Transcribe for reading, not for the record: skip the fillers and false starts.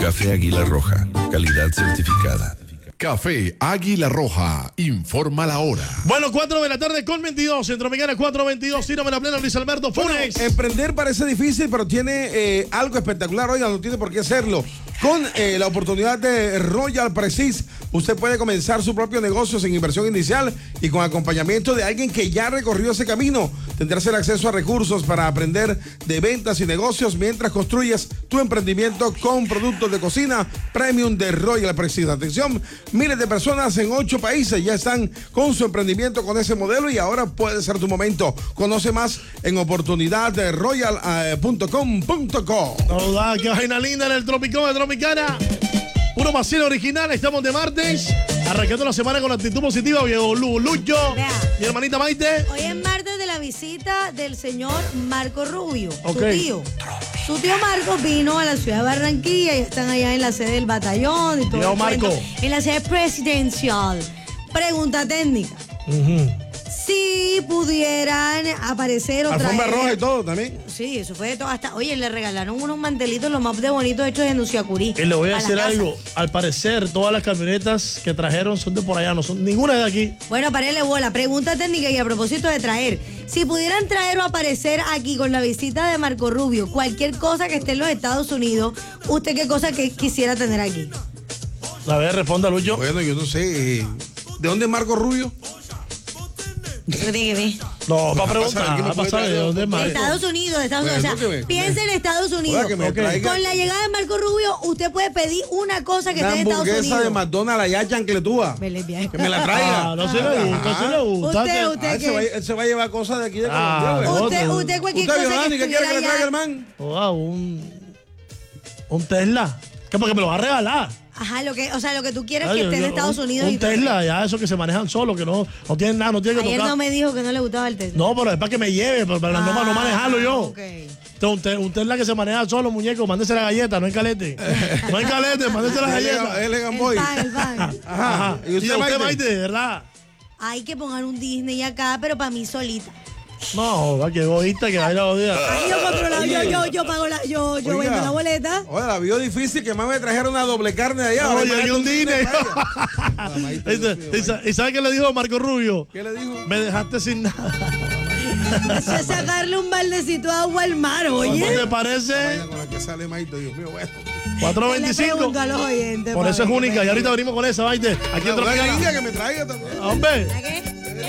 Café Águila Roja, calidad certificada. Café Águila Roja, informa la hora. Bueno, 4 de la tarde con 22, Centroamericana 4:22, tírame la plena, Luis Alberto Funes. Bueno, emprender parece difícil, pero tiene algo espectacular. Oiga, no tiene por qué hacerlo. Con la oportunidad de Royal Prestige, usted puede comenzar su propio negocio sin inversión inicial y con acompañamiento de alguien que ya recorrió ese camino. Tendrás el acceso a recursos para aprender de ventas y negocios mientras construyes tu emprendimiento con productos de cocina premium de Royal Prestige. Atención, miles de personas en 8 países ya están con su emprendimiento con ese modelo y ahora puede ser tu momento. Conoce más en oportunidadroyal.com.co. Hola, qué vaina linda en el Tropicón de Tropicana. Puro vacío original, estamos de martes, arrancando la semana con actitud positiva. Viejo Lucho, mi hermanita Maite. Hoy es martes de la visita del señor Marco Rubio, Ok. su tío. Su tío Marco vino a la ciudad de Barranquilla y están allá en la sede del batallón y todo. Tío el Marco. cuento, en la sede presidencial. Pregunta técnica. Si pudieran aparecer o Alfombra traer... roja y todo también. Sí, eso fue de todo. Hasta, oye, le regalaron unos mantelitos los más de bonitos hechos de Nuciacurí. Y le voy a la decir casa. algo. Al parecer, todas las camionetas que trajeron son de por allá, no son ninguna de aquí. Bueno, parele bola. Pregunta técnica y a propósito de traer. Si pudieran traer o aparecer aquí con la visita de Marco Rubio, cualquier cosa que esté en los Estados Unidos, ¿usted qué cosa que quisiera tener aquí? A ver, responda Lucho. Bueno, yo no sé. ¿De dónde es Marco Rubio? ¿Qué tiene que ver? No, va a Aquí preguntar, me va a puede pasar de traer dónde es De Marco. Estados Unidos, de Estados Bueno, Unidos. O sea, entonces, piensa en Estados Unidos. que me Ok. traiga Con la llegada de Marco Rubio, usted puede pedir una cosa que una esté en Estados hamburguesa Unidos. de McDonald's allá chancletúa. Vele bien. Que me la traiga. Ah, no se le gusta, no se le gusta. Usted Él se va a llevar cosas de aquí de Ah, Colombia. güey. Usted cualquier ¿Usted, cosa Giovanni, que qué quiere que le estuviera traiga el allá. man? Oiga, un Tesla. ¿Qué? Porque me lo va a regalar. Ajá, lo que tú quieres Ay, que esté en yo- Estados Unidos. Un y todo. Tesla, ya esos que se manejan solos, que no tienen nada, no tienen que Ayer tocar. no me dijo que no le gustaba el Tesla. No, pero es para que me lleve, para no manejarlo yo. Ok. Entonces, un Tesla que se maneja solo, muñeco, mándese la galleta, no hay calete. No hay calete, mándese la galleta. Él es El Gamboy. pan, el pan. Ajá. ¿Y usted, Maite? Maite, ¿verdad? Hay que poner un Disney acá, pero para mí solita. No, va, que egoísta, que vaya a odiar. Ahí yo controlo, yo pago yo Oiga. vendo la boleta. Oye, la vio difícil que más me trajera una doble carne de allá. Oye, Ahora hay un Disney. Disney. ¿Y sabe qué le dijo Marco Rubio? ¿Qué le dijo? Me dejaste sin nada. Eso es sacarle un baldecito de agua al mar, ¿Cómo oye. te parece? Vaya con la que sale Maito, Dios mío, bueno. Yo le 4.25. pregunto a los oyentes. Por eso es para ver única. qué Y ahorita me venimos con esa, Maite. Aquí en La Tropicana. India que me traiga también. Hombre. dicen. ¿A qué?